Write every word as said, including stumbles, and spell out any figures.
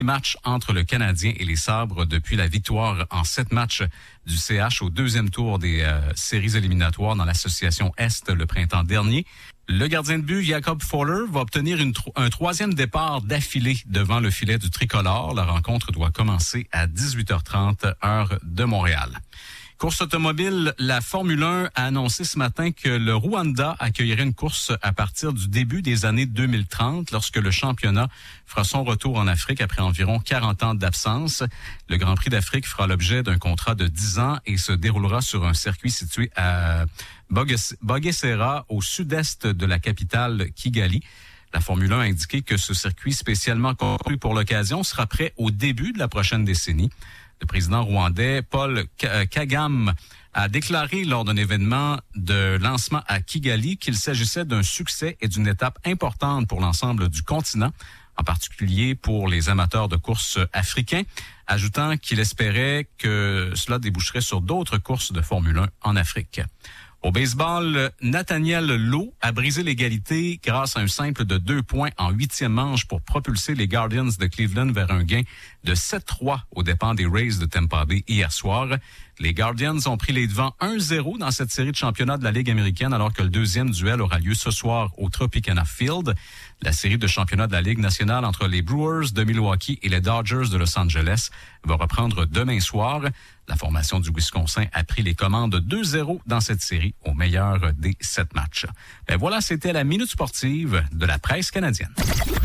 matchs entre le Canadien et les Sabres depuis la victoire en sept matchs du C H au deuxième tour des euh, séries éliminatoires dans l'association Est le printemps dernier. Le gardien de but, Jakob Fowler, va obtenir une tro- un troisième départ d'affilée devant le filet du tricolore. La rencontre doit commencer à dix-huit heures trente, heure de Montréal. Course automobile, la Formule un a annoncé ce matin que le Rwanda accueillerait une course à partir du début des années deux mille trente, lorsque le championnat fera son retour en Afrique après environ quarante ans d'absence. Le Grand Prix d'Afrique fera l'objet d'un contrat de dix ans et se déroulera sur un circuit situé à Bugesera, au sud-est de la capitale Kigali. La Formule un a indiqué que ce circuit spécialement construit pour l'occasion sera prêt au début de la prochaine décennie. Le président rwandais Paul Kagame a déclaré lors d'un événement de lancement à Kigali qu'il s'agissait d'un succès et d'une étape importante pour l'ensemble du continent, en particulier pour les amateurs de courses africains, ajoutant qu'il espérait que cela déboucherait sur d'autres courses de Formule un en Afrique. Au baseball, Nathaniel Lowe a brisé l'égalité grâce à un simple de deux points en huitième manche pour propulser les Guardians de Cleveland vers un gain de sept trois aux dépens des Rays de Tampa Bay hier soir. Les Guardians ont pris les devants un zéro dans cette série de championnat de la Ligue américaine alors que le deuxième duel aura lieu ce soir au Tropicana Field. La série de championnat de la Ligue nationale entre les Brewers de Milwaukee et les Dodgers de Los Angeles va reprendre demain soir. La formation du Wisconsin a pris les commandes deux zéro dans cette série au meilleur des sept matchs. Ben voilà, c'était la Minute sportive de la presse canadienne.